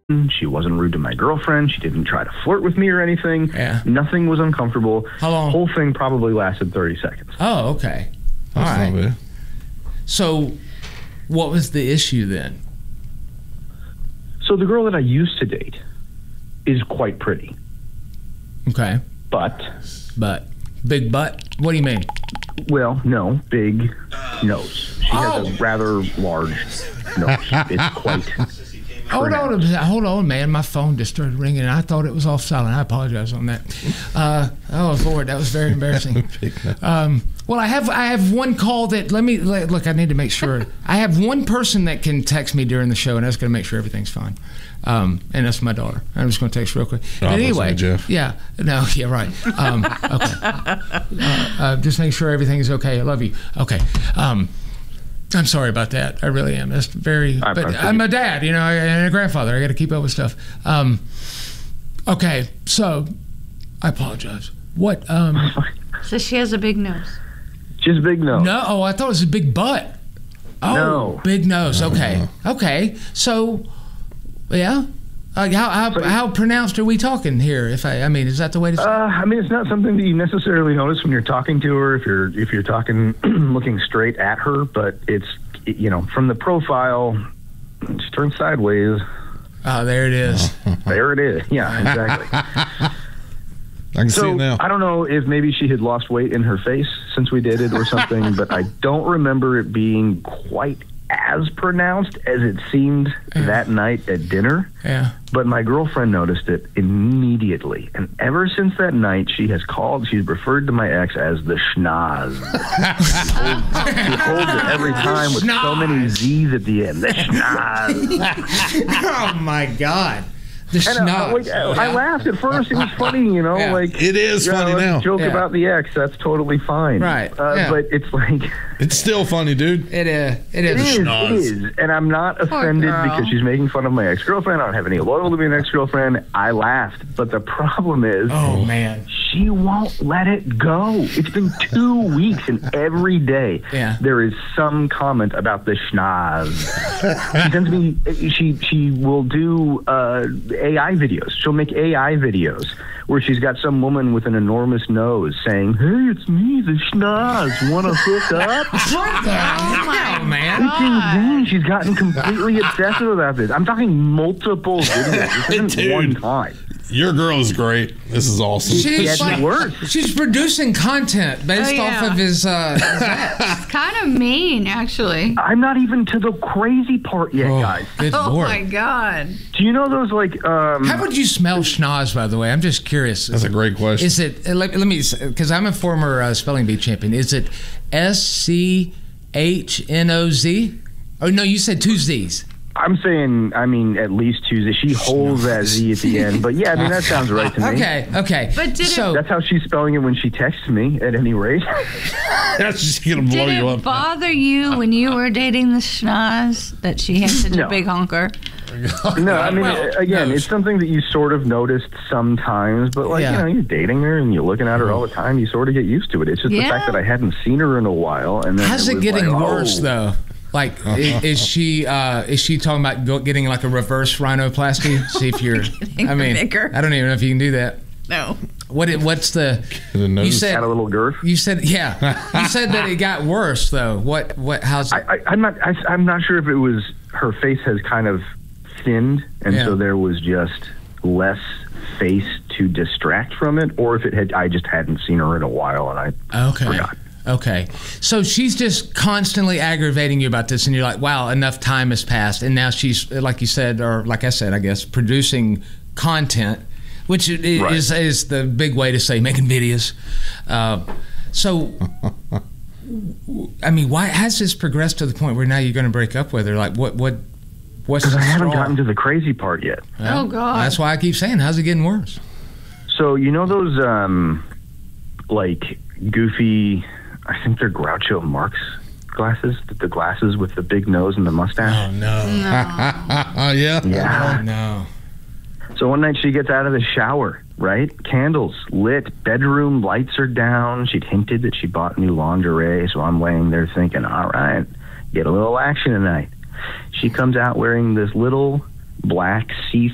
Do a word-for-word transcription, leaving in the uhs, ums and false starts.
She wasn't rude to my girlfriend. She didn't try to flirt with me or anything. Yeah. Nothing was uncomfortable. How long? The whole thing probably lasted thirty seconds. Oh, okay. All That's right. not bad. So, what was the issue then? So the girl that I used to date is quite pretty. Okay. But, But, big butt? What do you mean? well, no, big nose. She Oh. has a rather large nose. It's quite... Hold on, a minute. hold on, man. My phone just started ringing, and I thought it was off silent. I apologize on that. Uh, oh Lord, that was very embarrassing. Um, well, I have I have one call that let me let, look. I need to make sure. I have one person that can text me during the show, and that's going to make sure everything's fine. Um, and that's my daughter. I'm just going to text real quick. But anyway, Jeff. yeah, no, yeah, right. Um, okay, uh, uh, just make sure everything's okay. I love you. Okay. Um, I'm sorry about that. I really am. That's very. I- But I- I'm a dad, you know, and a grandfather. I got to keep up with stuff. Um, okay, so I apologize. What? Um, So she has a big nose. Just big nose. no. Oh, I thought it was a big butt. Oh, No. big nose. Okay. Okay. So, yeah. Uh, how how, So- how pronounced are we talking here? If I, I mean, is that the way to say? Uh, I mean, it's not something that you necessarily notice when you're talking to her, if you're if you're talking, looking straight at her. But it's, you know, from the profile, just turn sideways. Oh, there it is. There it is. Yeah, exactly. I can see So it now. I don't know if maybe she had lost weight in her face since we dated or something, but I don't remember it being quite as pronounced as it seemed that night at dinner. Yeah. But my girlfriend noticed it immediately. And ever since that night, she has called, she's referred to my ex as the schnoz. She holds it every time with so many Z's at the end. The schnoz. Oh my God. The And, uh, schnoz. like, I laughed at first. It was funny, you know, Yeah. like It is you know, funny let's now. Joke Yeah. about the ex. That's totally fine. Right. Uh, Yeah. But it's like It's still funny, dude. It is. It it is. is. schnoz. It is. And I'm not offended girl. because she's making fun of my ex-girlfriend. I don't have any loyalty to my ex-girlfriend. I laughed. But the problem is, Oh man. she won't let it go. It's been two weeks, and every day Yeah. there is some comment about the schnoz. She sends me. She she will do uh, A I videos. She'll make A I videos where she's got some woman with an enormous nose saying, "Hey, it's me, the schnoz. Want to hook up?" What the hell, man? It's insane. She's gotten completely obsessive about this. I'm talking multiple videos. This isn't Dude. one time. Your girl is great. This is awesome. She's Gets like- worse. She's producing content based Oh, yeah. off of his. Uh, his ex. It's kind of mean, actually. I'm not even to the crazy part yet, Oh, guys. good Oh Lord. my God. Do you know those like um How would you smell schnoz, by the way? I'm just curious. That's a great question. Is it, uh, let, let me, because I'm a former uh, spelling bee champion, is it S C H N O Z? Oh, no, you said two Z's. I'm saying, I mean, at least Tuesday. She holds that Z at the end. But yeah, I mean, that sounds right to me. Okay, okay. But did it- so, That's how she's spelling it when she texts me, at any rate. That's just gonna blow Did you it up. bother you when you were dating the schnoz that she had such No. a big honker? No, I mean, Well, again, no. it's something that you sort of noticed sometimes, but like, Yeah. you know, you're dating her and you're looking at her all the time, you sort of get used to it. It's just the Yeah. fact that I hadn't seen her in a while. And then how's it it was getting like, worse, oh. though? Like, i- is she uh, is she talking about go, getting like a reverse rhinoplasty? See if you're. I mean, bigger. I don't even know if you can do that. No. What? it- What's the? The nose. You said Had a little girth. You said yeah. You said that it got worse though. What? What? How's? I, I, I'm not. I, I'm not sure if it was her face has kind of thinned, and Yeah. so there was just less face to distract from it, or if it had. I just hadn't seen her in a while, and I Okay. forgot. Okay. So she's just constantly aggravating you about this, and you're like, wow, enough time has passed. And now she's, like you said, or like I said, I guess, producing content, which i- Right. is, is the big way to say making videos. Uh, so, I mean, why has this progressed to the point where now you're going to break up with her? Like, what, what, what's Because the I haven't straw? gotten to the crazy part yet. Well, Oh, God. That's why I keep saying, how's it getting worse? So you know those um, like goofy, I think they're Groucho Marx glasses, the, the glasses with the big nose and the mustache. Oh, no. Oh yeah. Yeah. Oh, no. So one night she gets out of the shower, right? Candles lit, bedroom lights are down. She'd hinted that she bought new lingerie, so I'm laying there thinking, all right, get a little action tonight. She comes out wearing this little black see